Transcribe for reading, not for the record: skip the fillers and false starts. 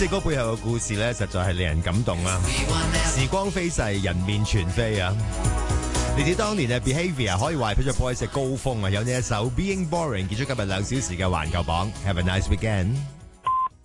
隻歌背後嘅故事咧，實在係令人感動啊！時光飛逝，人面全非啊！你知當年嘅 Behaviour 可以話係 Pet Shop Boys 嘅高峰啊！有呢一首 Being Boring 結束今日2小時嘅環球榜。Have a nice weekend。